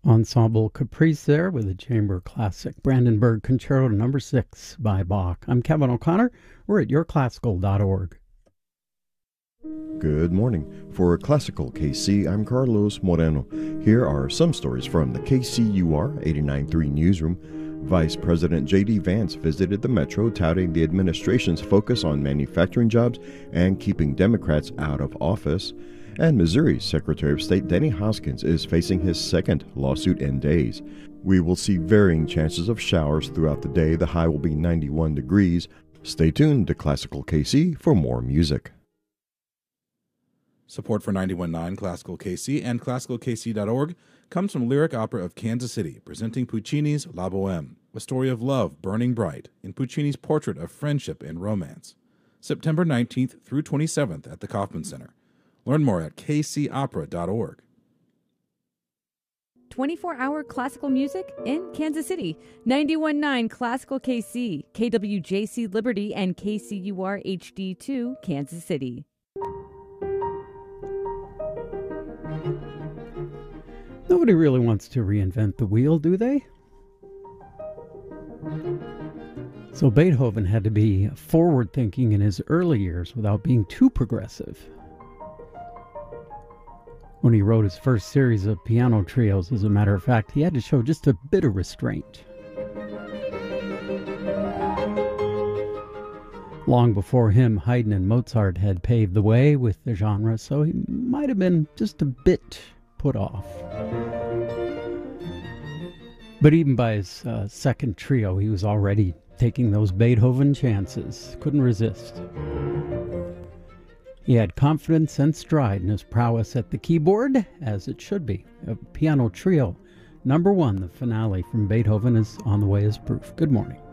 Ensemble Caprice there with the chamber classic Brandenburg Concerto No. 6 by Bach. I'm Kevin O'Connor. We're at yourclassical.org. Good morning. For Classical KC, I'm Carlos Moreno. Here are some stories from the KCUR 89.3 newsroom. Vice President J.D. Vance visited the Metro, touting the administration's focus on manufacturing jobs and keeping Democrats out of office. And Missouri's Secretary of State Denny Hoskins is facing his second lawsuit in days. We will see varying chances of showers throughout the day. The high will be 91 degrees. Stay tuned to Classical KC for more music. Support for 91.9 Classical KC and ClassicalKC.org comes from Lyric Opera of Kansas City, presenting Puccini's La Bohème, a story of love burning bright in Puccini's portrait of friendship and romance. September 19th through 27th at the Kauffman Center. Learn more at kcopera.org. 24-hour classical music in Kansas City. 91.9 Classical KC, KWJC Liberty, and KCUR HD2 Kansas City. Nobody really wants to reinvent the wheel, do they? So Beethoven had to be forward-thinking in his early years without being too progressive. When he wrote his first series of piano trios, as a matter of fact, he had to show just a bit of restraint. Long before him, Haydn and Mozart had paved the way with the genre, so he might have been just a bit put off. But even by his second trio, he was already taking those Beethoven chances. Couldn't resist. He had confidence and stride in his prowess at the keyboard, as it should be. A piano trio, number 1, the finale from Beethoven, is on the way as proof. Good morning.